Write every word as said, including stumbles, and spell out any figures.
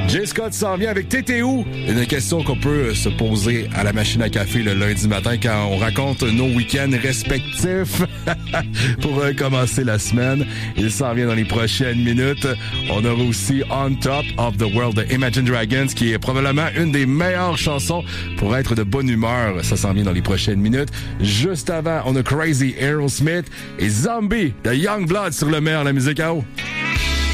Jay Scott s'en vient avec T'étais où? Une question qu'on peut se poser à la machine à café le lundi matin quand on raconte nos week-ends respectifs pour euh, commencer la semaine. Il s'en vient dans les prochaines minutes. On aura aussi On Top of the World de Imagine Dragons, qui est probablement une des meilleures chansons pour être de bonne humeur. Ça s'en vient dans les prochaines minutes. Juste avant, on a Crazy Aerosmith et Zombie de Youngblood sur le meilleur de la musique à eau.